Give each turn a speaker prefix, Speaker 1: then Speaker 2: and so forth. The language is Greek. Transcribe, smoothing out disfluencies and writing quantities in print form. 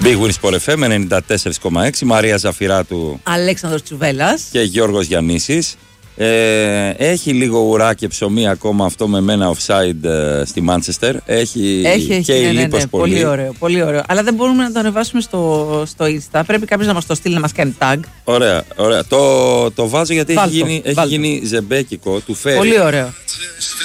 Speaker 1: Big Win Sport FM 94,6. Μαρία Ζαφυράτου,
Speaker 2: Αλέξανδρος Τσουβέλλας
Speaker 1: και Γιώργος Γιαννήσης. Έχει λίγο ουρά και ψωμί ακόμα αυτό με μένα offside στη Μάντσεστερ. Έχει και η Λίπος πολύ.
Speaker 2: Πολύ ωραίο, πολύ ωραίο. Αλλά δεν μπορούμε να το ανεβάσουμε στο Insta. Πρέπει κάποιος να μας το στείλει, να μας κάνει tag.
Speaker 1: Ωραία, ωραία. Το βάζω γιατί έχει γίνει ζεμπέκικο. Του φέρει.
Speaker 2: Πολύ ωραίο.